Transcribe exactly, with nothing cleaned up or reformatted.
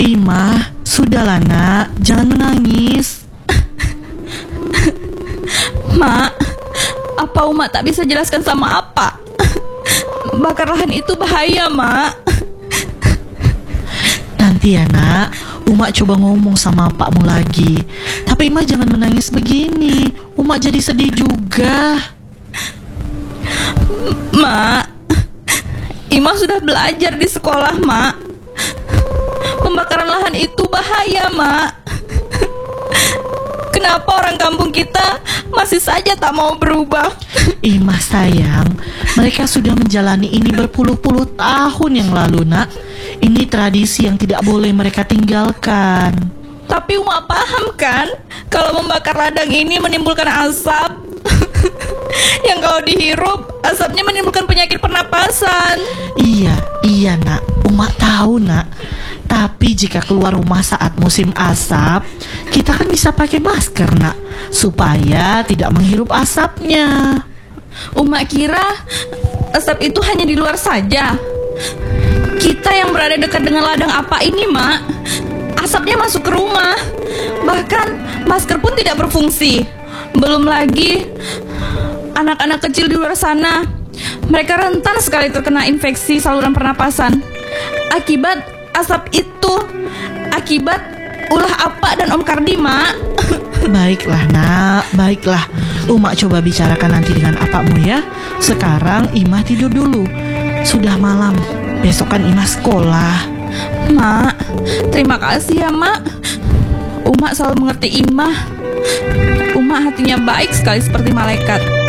Imah, sudahlah nak, jangan menangis. Mak, apa Uma tak bisa jelaskan sama apa? Bakar lahan itu bahaya, Mak. Nanti ya nak, Uma coba ngomong sama pakmu lagi. Tapi Ima jangan menangis begini, Uma jadi sedih juga. Mak, Ima sudah belajar di sekolah, Mak. Pembakaran lahan itu bahaya, Mak. Kenapa orang kampung kita masih saja tak mau berubah? Imah sayang, mereka sudah menjalani ini berpuluh-puluh tahun yang lalu nak. Ini tradisi yang tidak boleh mereka tinggalkan. Tapi Uma paham kan, kalau membakar ladang ini menimbulkan asap yang kalau dihirup, asapnya menimbulkan penyakit pernapasan. Iya, iya nak, Uma tahu nak. Tapi jika keluar rumah saat musim asap, kita kan bisa pakai masker nak, supaya tidak menghirup asapnya. Uma kira asap itu hanya di luar saja. Kita yang berada dekat dengan ladang apa ini, Mak, asapnya masuk ke rumah. Bahkan masker pun tidak berfungsi. Belum lagi anak-anak kecil di luar sana, mereka rentan sekali terkena infeksi saluran pernapasan akibat asap itu, akibat ulah apa dan Om Kardi, Mak. Baiklah nak, baiklah. Uma coba bicarakan nanti dengan apakmu ya. Sekarang Imah tidur dulu, sudah malam. Besok kan Imah sekolah. Mak, terima kasih ya, Mak. Uma selalu mengerti Imah. Uma hatinya baik sekali seperti malaikat.